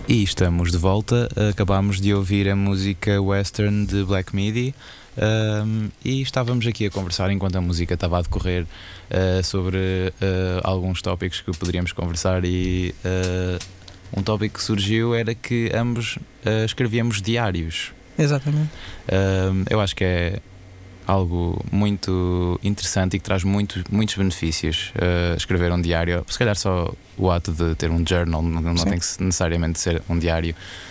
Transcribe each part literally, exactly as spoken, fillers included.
E estamos de volta. Acabámos de ouvir a música Western de Black Midi, um, e estávamos aqui a conversar enquanto a música estava a decorrer uh, sobre uh, alguns tópicos que poderíamos conversar, e uh, um tópico que surgiu era que ambos uh, escrevíamos diários. Exatamente. Uh, eu acho que é algo muito interessante e que traz muito, muitos benefícios. Uh, escrever um diário, se calhar só o ato de ter um journal, não, não tem que necessariamente ser um diário.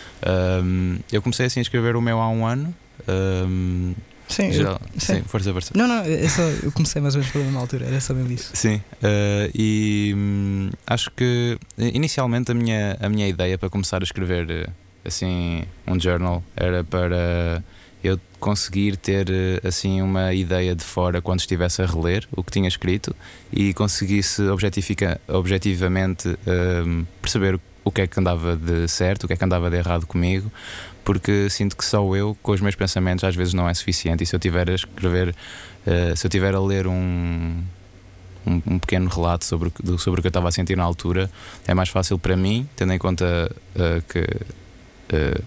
Um, eu comecei assim a escrever o meu há um ano. Um, sim, geral, eu, sim. sim, força, força. Não, não, é só, eu comecei mais ou menos pela mesma altura, era só mesmo isso. Sim, uh, e hum, acho que inicialmente a minha, a minha ideia para começar a escrever assim um journal era para eu conseguir ter assim uma ideia de fora quando estivesse a reler o que tinha escrito e conseguisse objetifica, objetivamente um, perceber o que é que andava de certo, o que é que andava de errado comigo, porque sinto que só eu, com os meus pensamentos, às vezes não é suficiente. E se eu tiver a escrever, uh, se eu tiver a ler um, um, um pequeno relato sobre, sobre o que eu estava a sentir na altura, é mais fácil para mim, tendo em conta uh, que uh,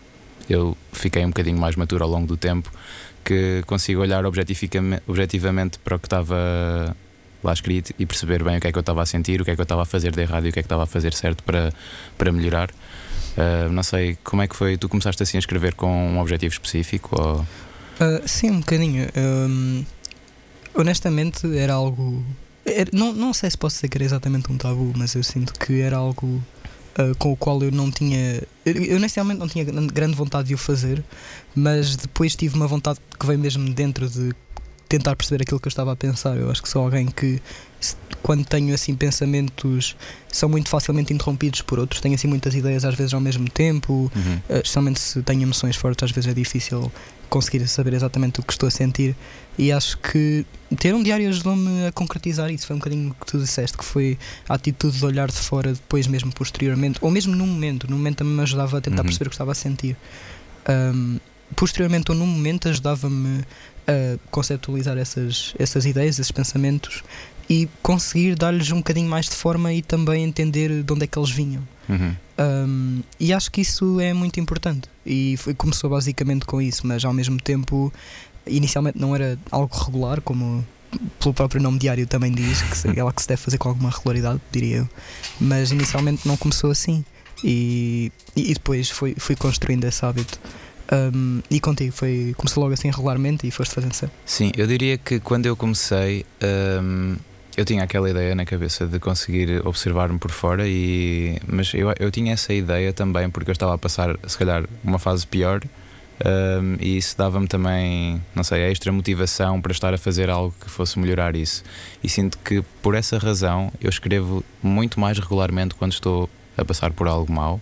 eu fiquei um bocadinho mais maturo ao longo do tempo, que consigo olhar objetivamente para o que estava lá escrito e perceber bem o que é que eu estava a sentir, o que é que eu estava a fazer de errado e o que é que estava a fazer certo para, para melhorar. Uh, não sei, como é que foi? Tu começaste assim a escrever com um objetivo específico? Ou... Uh, sim, um bocadinho. Um, honestamente, era algo. Era, não, não sei se posso dizer que era exatamente um tabu, mas eu sinto que era algo. Uh, com o qual eu não tinha. Eu honestamente não tinha grande vontade de o fazer, mas depois tive uma vontade que veio mesmo dentro de tentar perceber aquilo que eu estava a pensar. Eu acho que sou alguém que, quando tenho assim pensamentos, são muito facilmente interrompidos por outros. Tenho assim muitas ideias às vezes ao mesmo tempo, uhum. uh, especialmente se tenho emoções fortes, às vezes é difícil conseguir saber exatamente o que estou a sentir, e acho que ter um diário ajudou-me a concretizar isso. Foi um bocadinho o que tu disseste, que foi a atitude de olhar de fora depois, mesmo posteriormente, ou mesmo no momento. No momento também me ajudava a tentar uhum. perceber o que estava a sentir. Um, posteriormente ou no momento ajudava-me a conceptualizar essas, essas ideias, esses pensamentos, e conseguir dar-lhes um bocadinho mais de forma e também entender de onde é que eles vinham. Uhum. Um, e acho que isso é muito importante, e foi, começou basicamente com isso, mas ao mesmo tempo inicialmente não era algo regular, como pelo próprio nome diário também diz, que é algo que se deve fazer com alguma regularidade, diria eu, mas inicialmente não começou assim, e, e depois fui, fui construindo esse hábito. Um, e contigo, foi, começou logo assim regularmente e foste fazendo sempre? Sim, eu diria que quando eu comecei, um, eu tinha aquela ideia na cabeça de conseguir observar-me por fora, e, mas eu, eu tinha essa ideia também porque eu estava a passar, se calhar, uma fase pior, um, e isso dava-me também, não sei, extra motivação para estar a fazer algo que fosse melhorar isso. E sinto que por essa razão eu escrevo muito mais regularmente quando estou a passar por algo mau.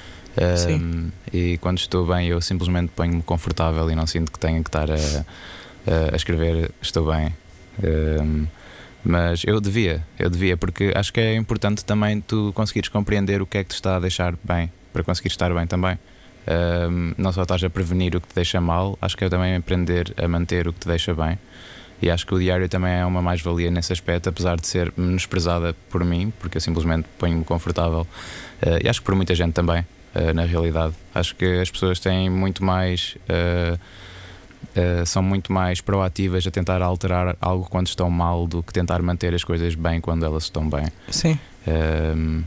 Um, e quando estou bem eu simplesmente ponho-me confortável e não sinto que tenho que estar a, a escrever estou bem, um, mas eu devia, eu devia porque acho que é importante também tu conseguires compreender o que é que te está a deixar bem para conseguir estar bem também. Um, não só estás a prevenir o que te deixa mal, acho que é também aprender a manter o que te deixa bem, e acho que o diário também é uma mais-valia nesse aspecto, apesar de ser menosprezada por mim, porque eu simplesmente ponho-me confortável, uh, e acho que por muita gente também. Uh, na realidade, acho que as pessoas têm muito mais uh, uh, são muito mais proativas a tentar alterar algo quando estão mal do que tentar manter as coisas bem quando elas estão bem. Sim. Uh,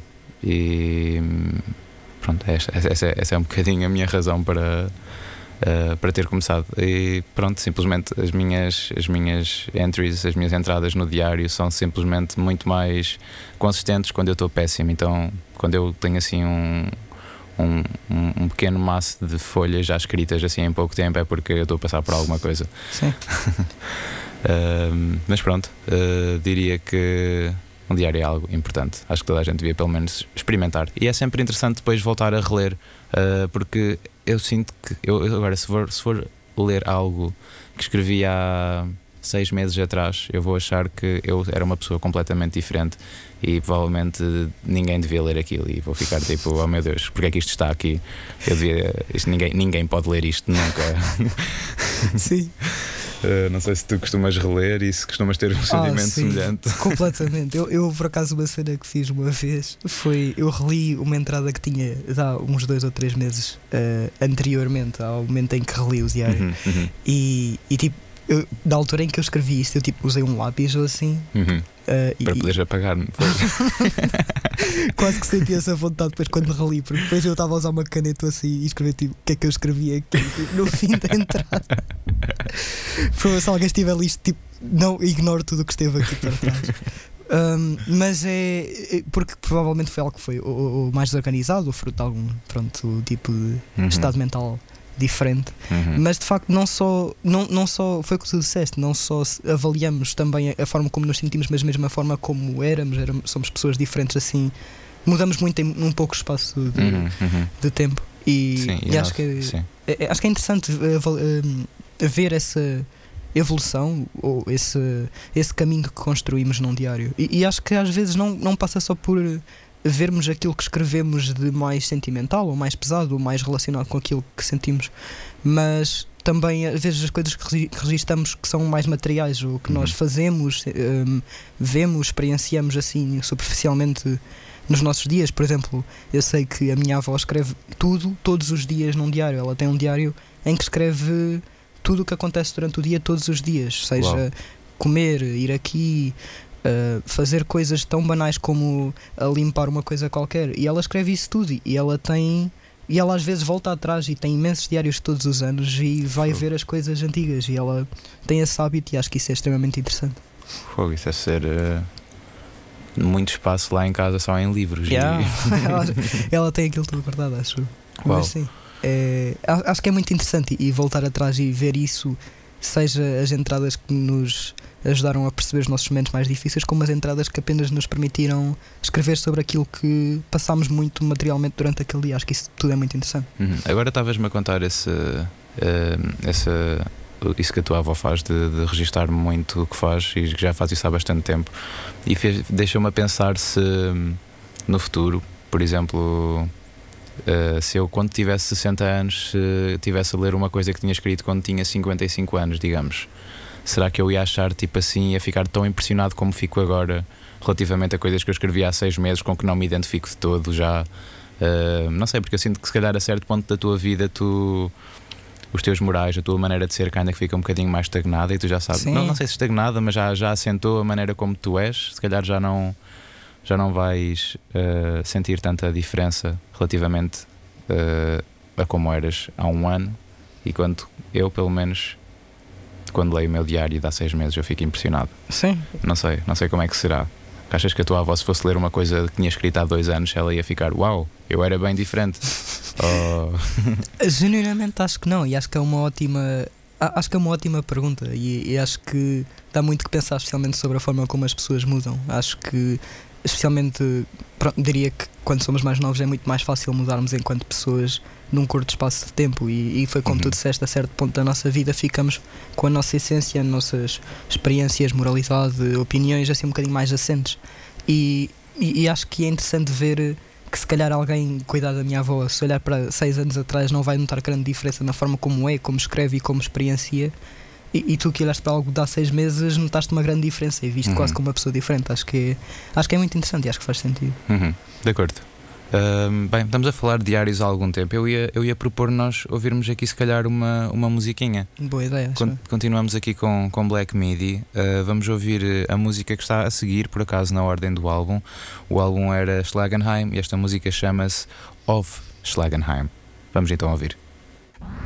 e pronto, essa, essa, essa é um bocadinho a minha razão para Uh, para ter começado. E pronto, simplesmente as minhas, as minhas entries, as minhas entradas no diário são simplesmente muito mais consistentes quando eu estou péssimo. Então, quando eu tenho assim um Um, um, um pequeno maço de folhas já escritas assim em pouco tempo, é porque eu estou a passar por alguma coisa. Sim. uh, mas pronto, uh, diria que um diário é algo importante. Acho que toda a gente devia pelo menos experimentar. E é sempre interessante depois voltar a reler, uh, porque eu sinto que eu, agora se for, se for ler algo que escrevi há seis meses atrás, eu vou achar que eu era uma pessoa completamente diferente e provavelmente ninguém devia ler aquilo, e vou ficar tipo, oh meu Deus, porque é que isto está aqui? Eu devia, isto, ninguém, ninguém pode ler isto nunca. Sim. Uh, não sei se tu costumas reler e se costumas ter um procedimento ah, sim, semelhante. Completamente. Eu, eu, por acaso, uma cena que fiz uma vez foi. Eu reli uma entrada que tinha há uns dois ou três meses uh, anteriormente ao momento em que reli o diário. Uhum, uhum. E, e tipo, eu, da altura em que eu escrevi isto, eu tipo usei um lápis ou assim. Uhum. Uh, Para e, poderes apagar. Quase que senti essa vontade depois quando reli, porque depois eu estava a usar uma caneta assim e escrever tipo o que é que eu escrevi aqui tipo, no fim da entrada. Por se alguém estiver ali, tipo, não ignoro tudo o que esteve aqui para trás. Um, mas é porque provavelmente foi algo que foi o, o mais desorganizado, o fruto de algum pronto, tipo de Uhum. estado mental diferente. Uhum. Mas de facto não só, não, não só foi o que tu disseste, não só avaliamos também a, a forma como nos sentimos, mas mesmo a forma como éramos, éramos somos pessoas diferentes assim, mudamos muito em um pouco espaço de, Uhum. Uhum. de tempo e, Sim, e e acho, nós, que, sim. é, acho que é interessante uh, ver essa evolução ou esse, esse caminho que construímos num diário e, e acho que às vezes não, não passa só por vermos aquilo que escrevemos de mais sentimental ou mais pesado ou mais relacionado com aquilo que sentimos, mas também às vezes as coisas que registramos que são mais materiais ou que nós fazemos, um, vemos, experienciamos assim superficialmente nos nossos dias. Por exemplo, eu sei que a minha avó escreve tudo todos os dias num diário. Ela tem um diário em que escreve tudo o que acontece durante o dia todos os dias, seja Uau. comer, ir aqui, Uh, fazer coisas tão banais como a limpar uma coisa qualquer, e ela escreve isso tudo e ela tem e ela às vezes volta atrás e tem imensos diários todos os anos e vai Fogo. ver as coisas antigas e ela tem esse hábito e acho que isso é extremamente interessante. Fogo, isso é ser uh, muito espaço lá em casa só em livros. Yeah. E... ela, ela tem aquilo tudo guardado, acho. Uau. Mas sim, é, acho que é muito interessante e voltar atrás e ver isso, seja as entradas que nos ajudaram a perceber os nossos momentos mais difíceis, como as entradas que apenas nos permitiram escrever sobre aquilo que passámos muito materialmente durante aquele dia. Acho que isso tudo é muito interessante. Uhum. Agora estavas-me a contar esse, uh, essa, isso que a tua avó faz de, de registar muito o que faz e que já faz isso há bastante tempo e fez, deixou-me a pensar se no futuro, por exemplo, uh, se eu quando tivesse sessenta anos se tivesse a ler uma coisa que tinha escrito quando tinha cinquenta e cinco anos, digamos, será que eu ia achar tipo assim, ia ficar tão impressionado como fico agora relativamente a coisas que eu escrevi há seis meses com que não me identifico de todo já? Uh, não sei, porque eu sinto que se calhar a certo ponto da tua vida tu, os teus morais, a tua maneira de ser que ainda fica um bocadinho mais estagnada e tu já sabes, não, não sei se estagnada, mas já, já assentou a maneira como tu és, se calhar já não, já não vais uh, sentir tanta diferença relativamente uh, a como eras há um ano e quando eu pelo menos quando leio o meu diário de há seis meses eu fico impressionado. Sim. Não sei, não sei como é que será. Achas que a tua avó, se fosse ler uma coisa que tinha escrito há dois anos, ela ia ficar, uau, eu era bem diferente? Oh. Genuinamente acho que não, e acho que é uma ótima acho que é uma ótima pergunta e, e acho que dá muito que pensar, especialmente sobre a forma como as pessoas mudam. Acho que especialmente, pronto, diria que quando somos mais novos é muito mais fácil mudarmos enquanto pessoas num curto espaço de tempo e, e foi como uhum. tu disseste, a certo ponto da nossa vida ficamos com a nossa essência, nossas experiências, moralidade, opiniões assim um bocadinho mais assentes e, e, e acho que é interessante ver que se calhar alguém cuidar da minha avó, se olhar para seis anos atrás não vai notar grande diferença na forma como é, como escreve e como experiencia. E, e tu que olhaste para algo de há seis meses notaste uma grande diferença e viste uhum. quase como uma pessoa diferente. Acho que, é, acho que é muito interessante e acho que faz sentido. Uhum. De acordo. Um, bem, estamos a falar de diários há algum tempo. Eu ia, eu ia propor nós ouvirmos aqui se calhar uma, uma musiquinha. Boa ideia. Con- continuamos aqui com, com Black Midi. Uh, vamos ouvir a música que está a seguir, por acaso na ordem do álbum. O álbum era Schlagenheim e esta música chama-se Of Schlagenheim. Vamos então ouvir.